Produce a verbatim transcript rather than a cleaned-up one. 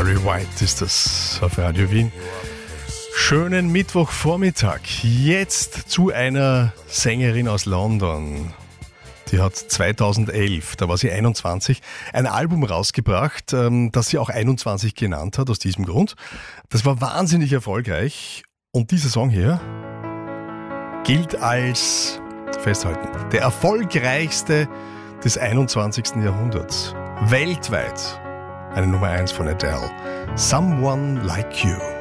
Barry White ist das auf Radio Wien. Schönen Mittwochvormittag. Jetzt zu einer Sängerin aus London. Die hat zweitausendelf, da war sie einundzwanzig, ein Album rausgebracht, das sie auch einundzwanzig genannt hat, aus diesem Grund. Das war wahnsinnig erfolgreich und dieser Song hier gilt als, festhalten, der erfolgreichste des einundzwanzigsten Jahrhunderts. Weltweit eine Nummer eins von Adele. Someone Like You.